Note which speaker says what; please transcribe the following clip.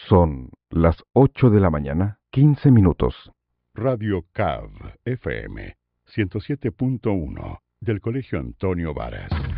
Speaker 1: Son las 8 de la mañana, 15 minutos.
Speaker 2: Radio CAV FM 107.1 del Colegio Antonio Varas.